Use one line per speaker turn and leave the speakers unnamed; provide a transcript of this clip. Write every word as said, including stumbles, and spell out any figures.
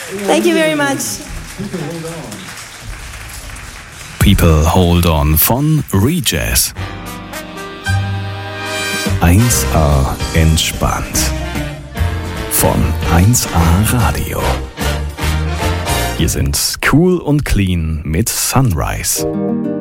Thank you very much.
People Hold On von Rejazz. eins A entspannt. Von eins A Radio. Hier sind Cool und Clean mit Sunrise.